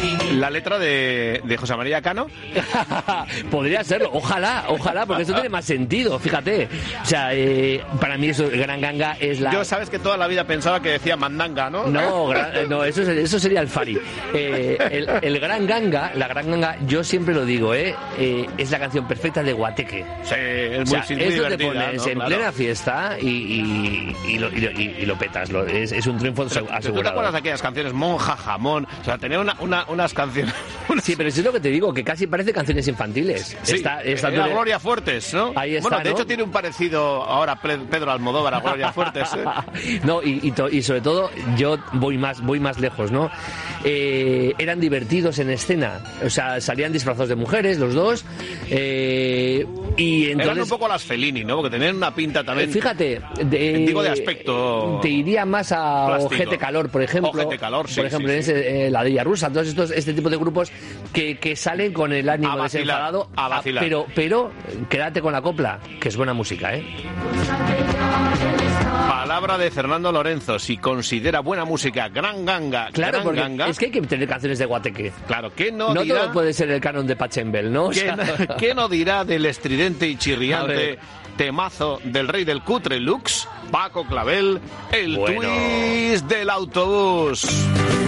La letra de José María Cano. Podría serlo, ojalá, porque eso tiene más sentido, fíjate. O sea, para mí eso, el Gran Ganga es la... Yo sabes que toda la vida pensaba que decía mandanga, ¿no? No, eso sería el Fari. El Gran Ganga, la Gran Ganga, yo siempre lo digo, es la canción perfecta de Guateque. Sí, es muy, muy esto divertida, te pones ¿no? en plena fiesta y lo petas. Es un triunfo asegurado. ¿Tú te acuerdas de aquellas canciones Monja Jamón? O sea, tenía unas canciones... Sí, pero eso es lo que te digo, que casi parece canciones infantiles. Sí, era Gloria Fuertes, ¿no? Ahí está, bueno, de ¿no? hecho tiene un parecido ahora Pedro Almodóvar a Gloria Fuertes. No, y sobre todo, yo voy más lejos, ¿no? Eran divertidos en escena, o sea, salían disfrazados de mujeres, los dos, y entonces... Eran un poco las Fellini, ¿no? Porque tenían una pinta también... Fíjate... digo de aspecto... Te iría más a plástico. Ojete Calor, por ejemplo. Ojete Calor, sí, por ejemplo, sí, en la Dilla Rusa, todos este tipo de grupos que salen con el ánimo desenfadado, a vacilar. Pero quédate con la copla, que es buena música, ¿eh? Palabra de Fernando Lorenzo, si considera buena música Gran Ganga, claro, Gran porque Ganga, es que hay que tener canciones de Guateque. Claro, ¿qué no No dirá? todo puede ser el canon de Pachelbel, ¿no? ¿Qué no dirá del estridente y chirriante temazo del rey del cutre Lux, Paco Clavel, el twist del autobús?